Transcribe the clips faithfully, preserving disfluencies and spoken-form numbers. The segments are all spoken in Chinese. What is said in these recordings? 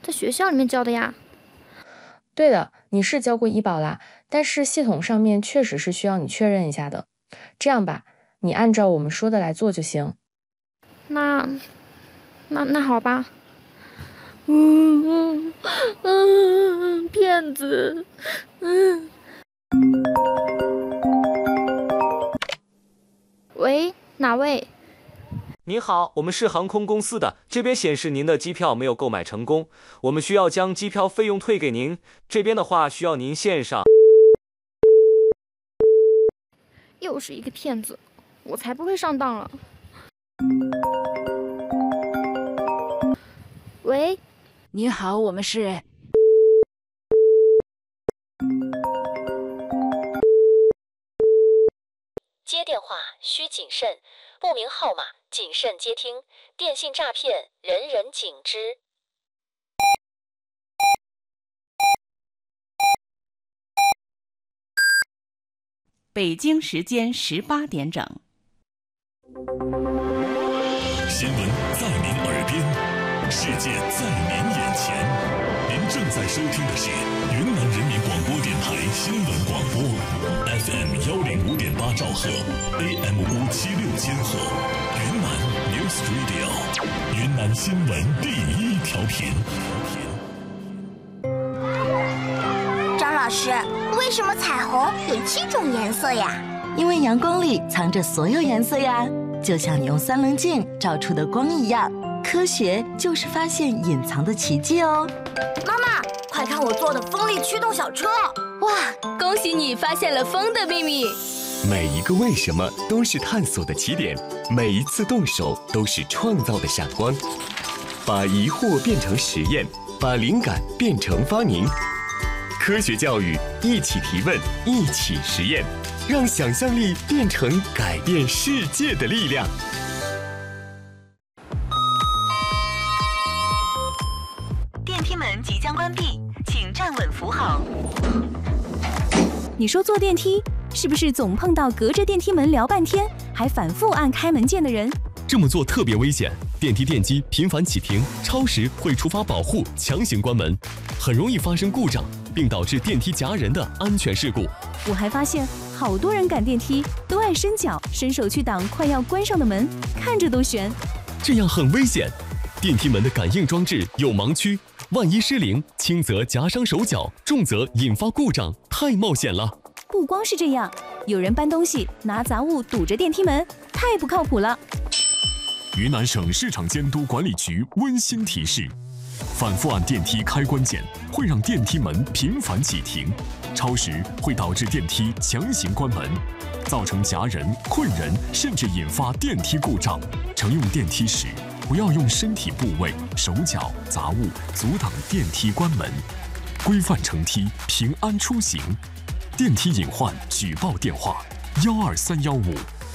在学校里面教的呀。 对的，你是交过医保啦，但是系统上面确实是需要你确认一下的。这样吧，你按照我们说的来做就行。 那，那那好吧。嗯嗯嗯，骗子。嗯。喂，哪位？ 您好，我们是航空公司的，这边显示您的机票没有购买成功，我们需要将机票费用退给您。这边的话需要您线上。 又是一个骗子，我才不会上当了。喂， 你好，我们是。 接电话需谨慎，不明号码谨慎接听，电信诈骗人人警之。 北京时间十八点整。 新闻在您耳边，世界在您眼前。您正在收听的是云南人民广播电台新闻广播 ，F M 幺零五点八兆赫 ，A M 五七六千赫，云南 News Radio， 云南新闻第一调频。 张老师，为什么彩虹有七种颜色呀？ 因为阳光里藏着所有颜色呀，就像你用三棱镜照出的光一样。科学就是发现隐藏的奇迹哦！ 妈妈，快看我做的风力驱动小车！ 哇，恭喜你发现了风的秘密！ 每一个为什么都是探索的起点，每一次动手都是创造的闪光。把疑惑变成实验，把灵感变成发明。科学教育，一起提问，一起实验，让想象力变成改变世界的力量。 电梯门即将关闭，请站稳扶好。 你说坐电梯是不是总碰到隔着电梯门聊半天，还反复按开门键的人？ 这么做特别危险，电梯电机频繁启停，超时会触发保护，强行关门，很容易发生故障，并导致电梯夹人的安全事故。 我还发现好多人赶电梯都爱伸脚伸手去挡快要关上的门，看着都悬。 这样很危险，电梯门的感应装置有盲区，万一失灵，轻则夹伤手脚，重则引发故障，太冒险了。 不光是这样，有人搬东西拿杂物堵着电梯门，太不靠谱了。 云南省市场监督管理局温馨提示：反复按电梯开关键会让电梯门频繁启停，超时会导致电梯强行关门，造成夹人、困人，甚至引发电梯故障。乘用电梯时，不要用身体部位、手脚、杂物阻挡电梯关门，规范乘梯，平安出行。电梯隐患举报电话：幺二三幺五。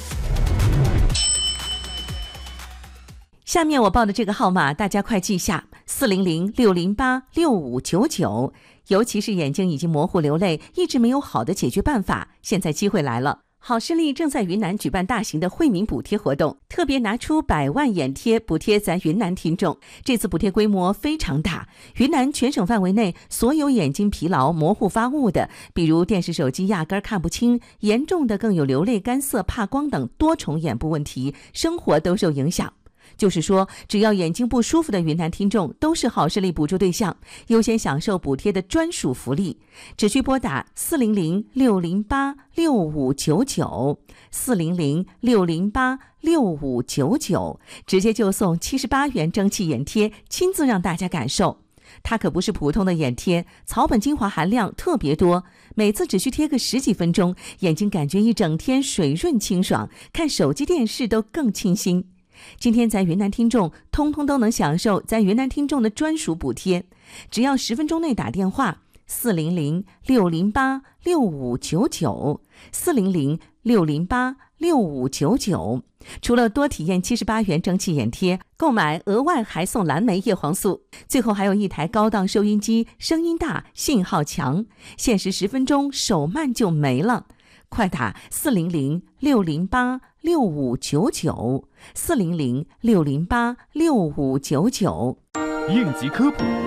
下面我报的这个号码，大家快记下：四零零六零八六五九九。尤其是眼睛已经模糊流泪，一直没有好的解决办法，现在机会来了。好视力正在云南举办大型的惠民补贴活动，特别拿出百万眼贴补贴咱云南听众。这次补贴规模非常大，云南全省范围内所有眼睛疲劳、模糊发雾的，比如电视手机压根看不清，严重的更有流泪、干涩、怕光等多重眼部问题，生活都受影响。就是说，只要眼睛不舒服的云南听众都是好视力补助对象，优先享受补贴的专属福利。只需拨打四零零六零八六五九九，四零零六零八六五九九，直接就送七十八元蒸汽眼贴，亲自让大家感受。它可不是普通的眼贴，草本精华含量特别多，每次只需贴个十几分钟，眼睛感觉一整天水润清爽，看手机电视都更清新。今天在云南听众通通都能享受在云南听众的专属补贴，只要十分钟内打电话四零零六零八六五九九，四零零六零八六五九九。除了多体验七十八元蒸汽眼贴，购买额外还送蓝莓叶黄素，最后还有一台高档收音机，声音大，信号强，限时十分钟，手慢就没了。快打四零零六零八六五九九，四零零六零八六五九九。 应急科普。